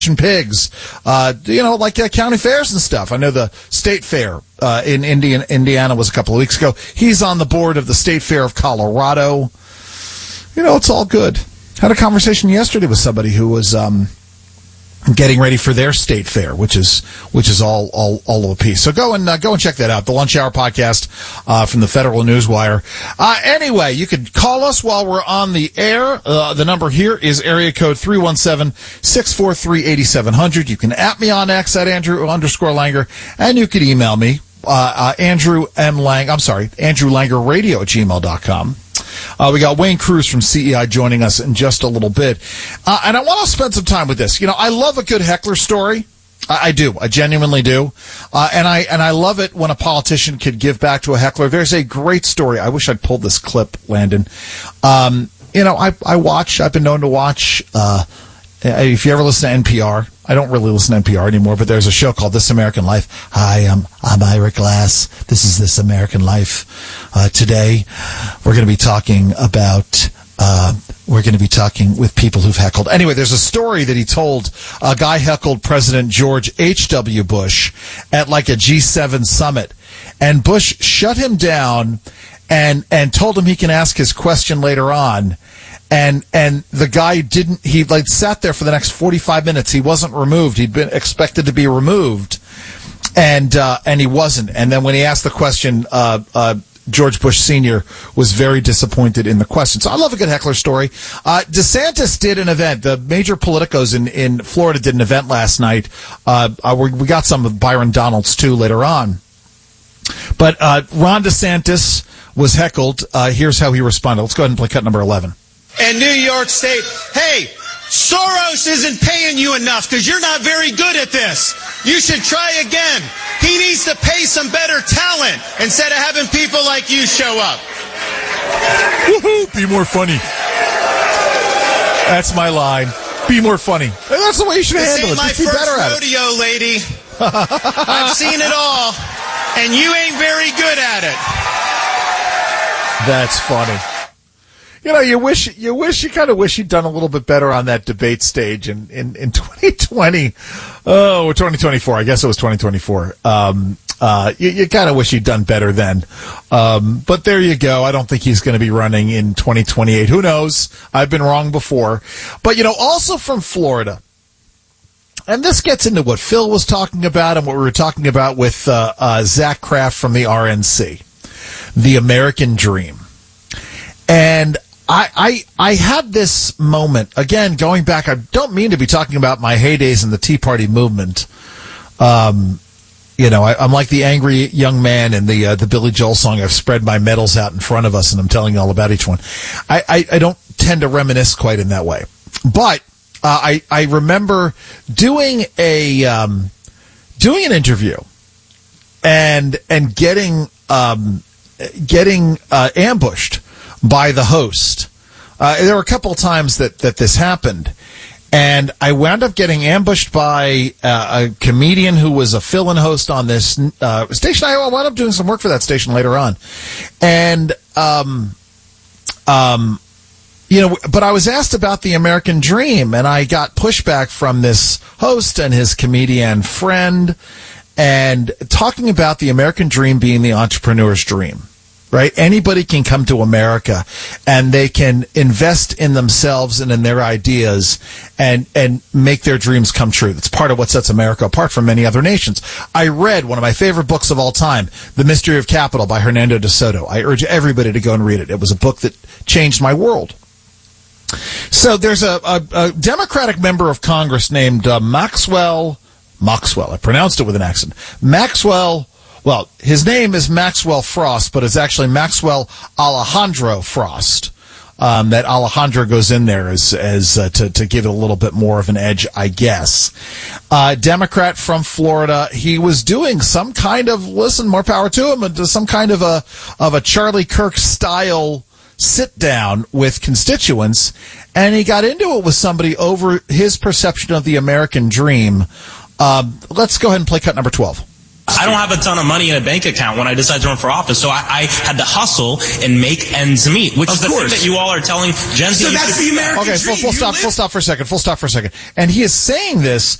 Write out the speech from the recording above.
pigs, like county fairs and stuff. I know the state fair in Indiana was a couple of weeks ago. He's on the board of the State Fair of Colorado. It's all good. Had a conversation yesterday with somebody who was getting ready for their state fair, which is all of a piece. So go and check that out. The Lunch Hour podcast from the Federal Newswire. Anyway, you can call us while we're on the air. The number here is area code 317-643-8700. You can at me on X at Andrew_Langer, and you can email me AndrewLangerRadio@gmail.com. We got Wayne Cruz from CEI joining us in just a little bit. And I want to spend some time with this. I love a good heckler story. I do. I genuinely do. And I love it when a politician could give back to a heckler. There's a great story. I wish I'd pulled this clip, Landon. I've been known to watch, if you ever listen to NPR, I don't really listen to NPR anymore, but there's a show called This American Life. Hi, I'm Ira Glass. This is This American Life. Today, we're going to be talking with people who've heckled. Anyway, there's a story that he told. A guy heckled President George H.W. Bush at like a G7 summit, and Bush shut him down and told him he can ask his question later on. And the guy didn't, he sat there for the next 45 minutes. He wasn't removed. He'd been expected to be removed. And he wasn't. And then when he asked the question, George Bush Sr. was very disappointed in the question. So I love a good heckler story. DeSantis did an event. The major politicos in Florida did an event last night. We got some of Byron Donalds too later on. But Ron DeSantis was heckled. Here's how he responded. Let's go ahead and play cut number 11. And New York State, hey, Soros isn't paying you enough because you're not very good at this. You should try again. He needs to pay some better talent instead of having people like you show up. Woohoo! Be more funny. That's my line. Be more funny. And that's the way you should handle it. This ain't my first rodeo, lady. I've seen it all, and you ain't very good at it. That's funny. You kind of wish you'd done a little bit better on that debate stage in 2020. Oh, 2024. I guess it was 2024. You kind of wish you'd done better then. But there you go. I don't think he's going to be running in 2028. Who knows? I've been wrong before. But, also from Florida. And this gets into what Phil was talking about and what we were talking about with Zach Kraft from the RNC. The American Dream. And I had this moment, again, going back, I don't mean to be talking about my heydays in the Tea Party movement. I'm like the angry young man in the Billy Joel song, I've spread my medals out in front of us and I'm telling you all about each one. I don't tend to reminisce quite in that way. But I remember doing an interview and getting ambushed by the host. There were a couple of times that this happened, and I wound up getting ambushed by a comedian who was a fill-in host on this station. I wound up doing some work for that station later on, and but I was asked about the American Dream, and I got pushback from this host and his comedian friend, and talking about the American Dream being the entrepreneur's dream. Right? Anybody can come to America and they can invest in themselves and in their ideas and make their dreams come true. That's part of what sets America apart from many other nations. I read one of my favorite books of all time, The Mystery of Capital by Hernando de Soto. I urge everybody to go and read it. It was a book that changed my world. So there's a Democratic member of Congress named Maxwell. I pronounced it with an accent. Well, his name is Maxwell Frost, but it's actually Maxwell Alejandro Frost. That Alejandro goes in there as to give it a little bit more of an edge, I guess. Democrat from Florida. He was doing some kind of, more power to him, some kind of a Charlie Kirk style sit down with constituents, and he got into it with somebody over his perception of the American dream. Let's go ahead and play cut number 12. I don't have a ton of money in a bank account when I decide to run for office, so I had to hustle and make ends meet, which is the thing that you all are telling Gen Z. So that's the American dream. Okay, full stop for a second. And he is saying this